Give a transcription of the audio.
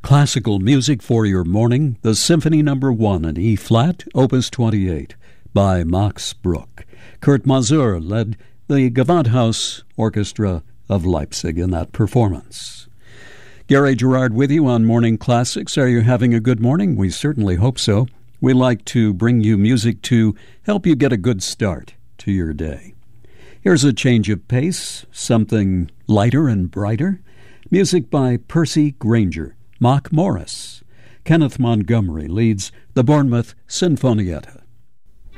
Classical music for your morning, the Symphony No. 1 in E-flat, Opus 28, by Max Bruch. Kurt Masur led the Gewandhaus Orchestra of Leipzig in that performance. Gary Gerard with you on Morning Classics. Are you having a good morning? We certainly hope so. We like to bring you music to help you get a good start to your day. Here's a change of pace, something lighter and brighter. Music by Percy Grainger. Mock Morris. Kenneth Montgomery leads the Bournemouth Sinfonietta.